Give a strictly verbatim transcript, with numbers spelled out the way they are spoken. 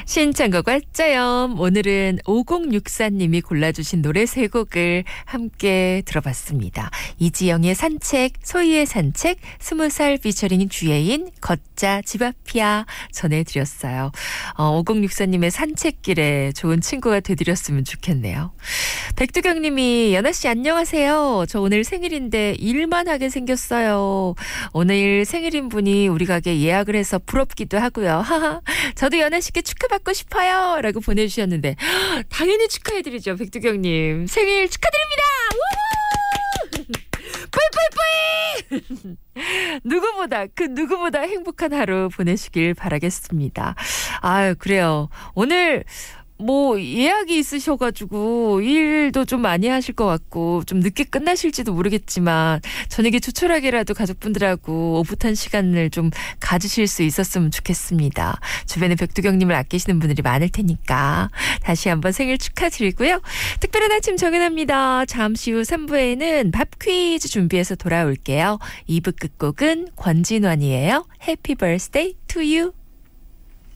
신청곡 왔자요. 오늘은 오공육사님이 골라주신 노래 세 곡을 함께 들어봤습니다. 이지영의 산책, 소희의 산책, 스무 살 피처링 주예인, 걷자 집 앞이야 전해드렸어요. 어, 오공육사님의 산책길에 좋은 친구가 되드렸으면 좋겠네요. 백두경님이 연아씨 안녕하세요. 저 오늘 생일인데 일만 하게 생겼어요. 오늘 생일인 분이 우리 가게 예약을 해서 부럽기도 하고요. 하하. 저도 연아씨께 축하받고 싶어요. 라고 보내주셨는데 당연히 축하해드리죠. 백두경님 생일 축하드립니다. 뿌이뿌이뿌이. 누구보다 그 누구보다 행복한 하루 보내시길 바라겠습니다. 아유 그래요. 오늘 뭐 예약이 있으셔가지고 일도 좀 많이 하실 것 같고 좀 늦게 끝나실지도 모르겠지만 저녁에 조촐하게라도 가족분들하고 오붓한 시간을 좀 가지실 수 있었으면 좋겠습니다. 주변에 백두경님을 아끼시는 분들이 많을 테니까 다시 한번 생일 축하드리고요. 특별한 아침 정연합니다. 잠시 후 삼 부에는 밥 퀴즈 준비해서 돌아올게요. 이 부 끝곡은 권진원이에요. Happy birthday to you.